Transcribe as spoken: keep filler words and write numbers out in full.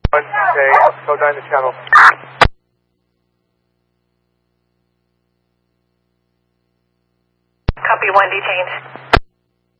Okay, go down the channel. Copy one, detained.